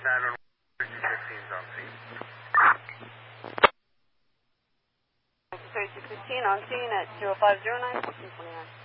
911 on scene. 3215 on scene at 20509, 1429.